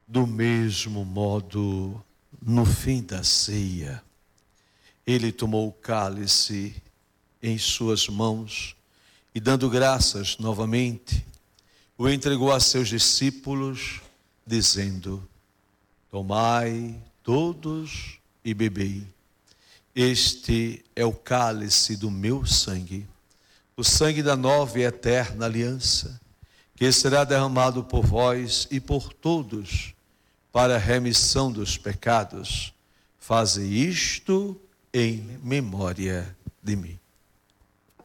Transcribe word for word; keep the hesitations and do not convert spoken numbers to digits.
Do mesmo modo, no fim da ceia, ele tomou o cálice em suas mãos e, dando graças novamente, o entregou a seus discípulos, dizendo: tomai todos e bebei. Este é o cálice do meu sangue, o sangue da nova e eterna aliança, que será derramado por vós e por todos para a remissão dos pecados. Faze isto em memória de mim.